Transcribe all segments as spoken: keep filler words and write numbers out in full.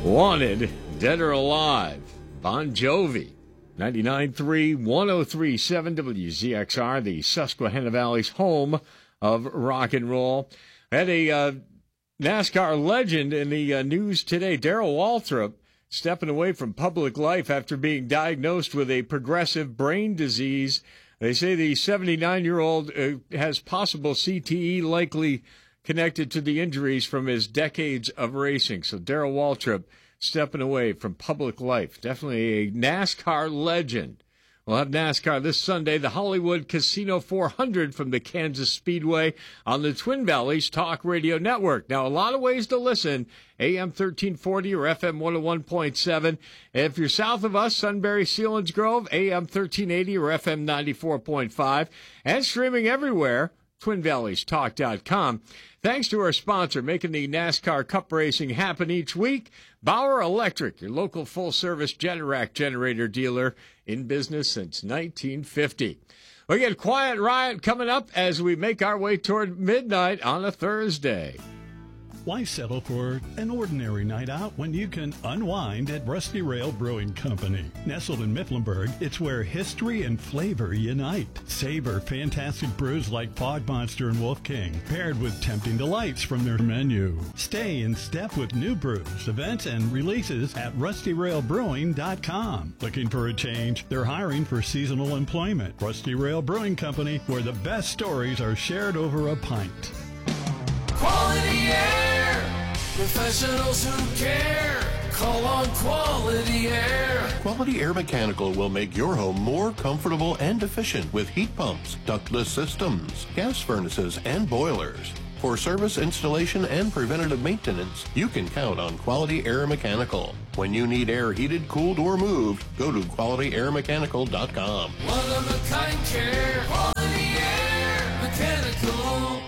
Wanted, Dead or Alive, Bon Jovi. ninety-nine point three, one oh three point seven W Z X R, the Susquehanna Valley's home of rock and roll. Had a uh, NASCAR legend in the uh, news today, Darrell Waltrip, stepping away from public life after being diagnosed with a progressive brain disease. They say the seventy-nine-year-old uh, has possible C T E, likely connected to the injuries from his decades of racing. So Darrell Waltrip stepping away from public life. Definitely a NASCAR legend. We'll have NASCAR this Sunday, the Hollywood Casino four hundred from the Kansas Speedway on the Twin Valleys Talk Radio Network. Now, a lot of ways to listen, A M thirteen forty or F M one oh one point seven. If you're south of us, Sunbury, Sealands Grove, A M thirteen eighty or F M ninety-four point five. And streaming everywhere, twin valleys talk dot com. Thanks to our sponsor, making the NASCAR Cup racing happen each week, Bauer Electric, your local full-service Generac generator dealer, in business since nineteen fifty. We get Quiet Riot coming up as we make our way toward midnight on a Thursday. Why settle for an ordinary night out when you can unwind at Rusty Rail Brewing Company? Nestled in Mifflinburg, it's where history and flavor unite. Savor fantastic brews like Fog Monster and Wolf King, paired with tempting delights from their menu. Stay in step with new brews, events, and releases at rusty rail brewing dot com. Looking for a change? They're hiring for seasonal employment. Rusty Rail Brewing Company, where the best stories are shared over a pint. Quality Air, professionals who care. Call on Quality Air. Quality Air Mechanical will make your home more comfortable and efficient with heat pumps, ductless systems, gas furnaces, and boilers. For service, installation, and preventative maintenance, you can count on Quality Air Mechanical. When you need air heated, cooled, or moved, go to quality air mechanical dot com. One of a kind care. Quality Air Mechanical.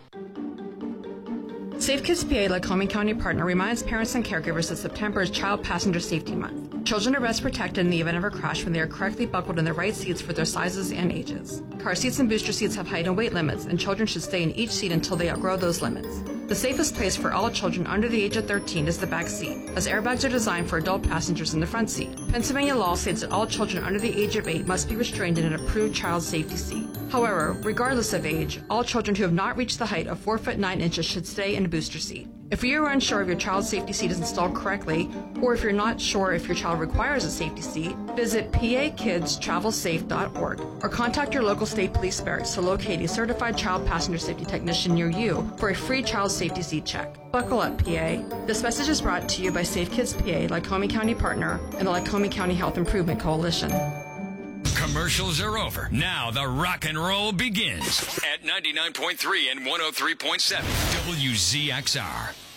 Safe Kids P A, Lycoming County partner, reminds parents and caregivers that September is Child Passenger Safety Month. Children are best protected in the event of a crash when they are correctly buckled in the right seats for their sizes and ages. Car seats and booster seats have height and weight limits, and children should stay in each seat until they outgrow those limits. The safest place for all children under the age of thirteen is the back seat, as airbags are designed for adult passengers in the front seat. Pennsylvania law states that all children under the age of eight must be restrained in an approved child safety seat. However, regardless of age, all children who have not reached the height of four foot nine inches should stay in a booster seat. If you are unsure if your child's safety seat is installed correctly, or if you're not sure if your child requires a safety seat, visit P A kids travel safe dot org or contact your local state police barracks to locate a certified child passenger safety technician near you for a free child safety seat check. Buckle up, P A. This message is brought to you by Safe Kids P A, Lycoming County partner, and the Lycoming County Health Improvement Coalition. Commercials are over. Now the rock and roll begins at ninety-nine point three and one oh three point seven W Z X R.